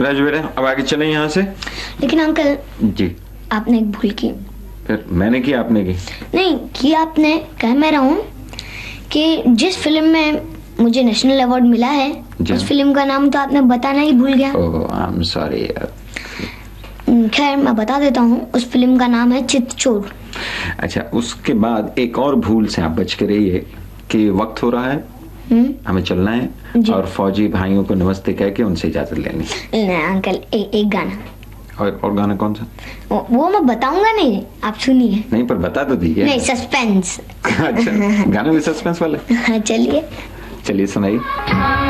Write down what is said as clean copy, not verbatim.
राजू बेटा अब आगे चले यहाँ से। लेकिन अंकल जी, आपने एक भूल की। फिर मैंने की आपने की? नहीं की आपने, कह मैं रहा हूँ कि जिस फिल्म में मुझे नेशनल अवार्ड मिला है उस फिल्म का नाम तो आपने बताना ही भूल गया। ओह आई एम सॉरी यार। खैर मैं बता देता हूँ, उस फिल्म का नाम है चितचोर। अच्छा, उसके बाद एक और भूल से आप बच के रहिए कि वक्त हो रहा है, हमें चलना है और फौजी भाइयों को नमस्ते कह के उनसे इजाजत लेनी। नहीं अंकल, एक गाना। और गाना कौन सा? वो मैं बताऊंगा नहीं, आप सुनिए। नहीं पर बता तो दीजिए। नहीं, सस्पेंस। अच्छा, गाना भी सस्पेंस वाला? हाँ चलिए। चलिए सुनाइए।